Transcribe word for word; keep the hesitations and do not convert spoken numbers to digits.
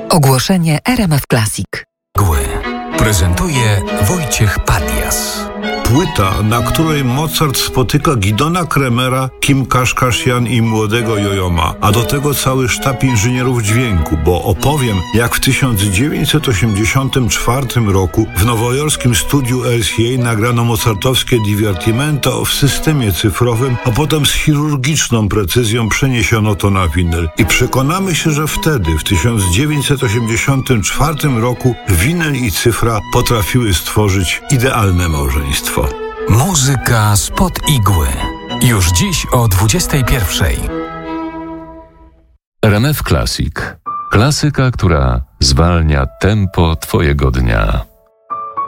Ogłoszenie R M F Classic. Mgły prezentuje Wojciech Padias. Płyta, na której Mozart spotyka Gidona Kremera, Kim Kashkashian i młodego Yo-Yo Ma, a do tego cały sztab inżynierów dźwięku, bo opowiem, jak w tysiąc dziewięćset osiemdziesiątym czwartym roku w nowojorskim studiu R C A nagrano mozartowskie Divertimento w systemie cyfrowym, a potem z chirurgiczną precyzją przeniesiono to na winyl. I przekonamy się, że wtedy, w tysiąc dziewięćset osiemdziesiątym czwartym roku, winyl i cyfra potrafiły stworzyć idealne małżeństwo. Muzyka spod igły. Już dziś o dwudziestej pierwszej. R M F Classic. Klasyka, która zwalnia tempo twojego dnia.